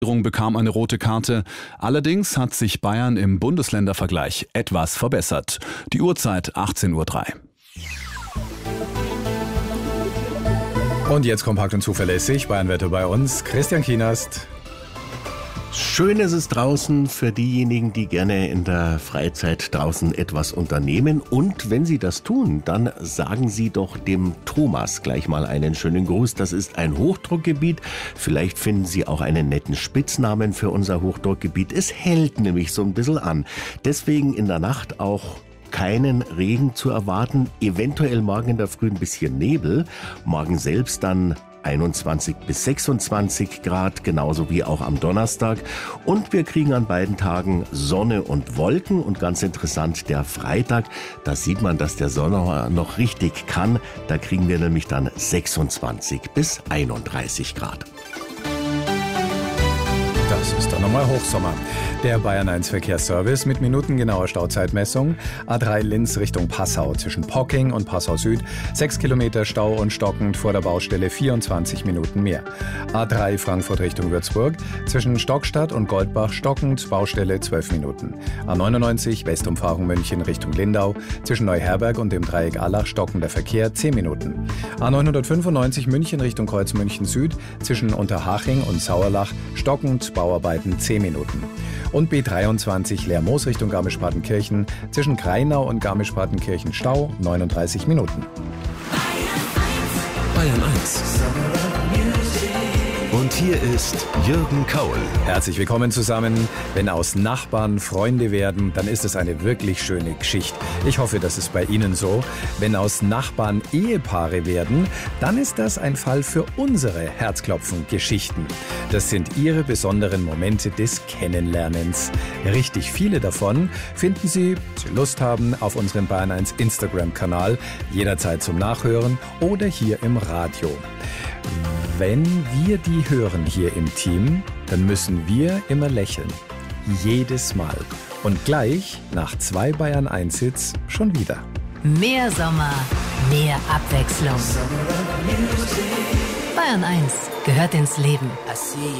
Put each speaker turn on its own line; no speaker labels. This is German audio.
Bekam eine rote Karte. Allerdings hat sich Bayern im Bundesländervergleich etwas verbessert. Die Uhrzeit 18:03 Uhr.
Und jetzt kompakt und zuverlässig Bayernwetter bei uns. Christian Kienast.
Schön ist es draußen für diejenigen, die gerne in der Freizeit draußen etwas unternehmen. Und wenn Sie das tun, dann sagen Sie doch dem Thomas gleich mal einen schönen Gruß. Das ist ein Hochdruckgebiet. Vielleicht finden Sie auch einen netten Spitznamen für unser Hochdruckgebiet. Es hält nämlich so ein bisschen an. Deswegen in der Nacht auch keinen Regen zu erwarten. Eventuell morgen in der Früh ein bisschen Nebel. Morgen selbst dann 21 bis 26 Grad, genauso wie auch am Donnerstag. Und wir kriegen an beiden Tagen Sonne und Wolken. Und ganz interessant, der Freitag, da sieht man, dass der Sonne noch richtig kann. Da kriegen wir nämlich dann 26 bis 31 Grad.
Das ist dann nochmal Hochsommer. Der Bayern 1 Verkehrsservice mit minutengenauer Stauzeitmessung. A3 Linz Richtung Passau zwischen Pocking und Passau Süd. 6 Kilometer Stau und stockend vor der Baustelle 24 Minuten mehr. A3 Frankfurt Richtung Würzburg zwischen Stockstadt und Goldbach stockend, Baustelle 12 Minuten. A99 Westumfahrung München Richtung Lindau zwischen Neuherberg und dem Dreieck Allach stockender Verkehr 10 Minuten. A995 München Richtung Kreuz München Süd zwischen Unterhaching und Sauerlach stockend, Bauarbeiten 10 Minuten. Und B23 Lermoos Richtung Garmisch-Partenkirchen zwischen Kreinau und Garmisch-Partenkirchen Stau 39 Minuten.
Bayern 1. Und hier ist Jürgen Kaul.
Herzlich willkommen zusammen. Wenn aus Nachbarn Freunde werden, dann ist es eine wirklich schöne Geschichte. Ich hoffe, das ist bei Ihnen so. Wenn aus Nachbarn Ehepaare werden, dann ist das ein Fall für unsere Herzklopfen-Geschichten. Das sind Ihre besonderen Momente des Kennenlernens. Richtig viele davon finden Sie, wenn Sie Lust haben, auf unserem Bayern 1 Instagram-Kanal, jederzeit zum Nachhören oder hier im Radio. Wenn wir die hören hier im Team, dann müssen wir immer lächeln. Jedes Mal. Und gleich nach 2 Bayern 1 Hits schon wieder.
Mehr Sommer, mehr Abwechslung. Bayern 1 gehört ins Leben.
I see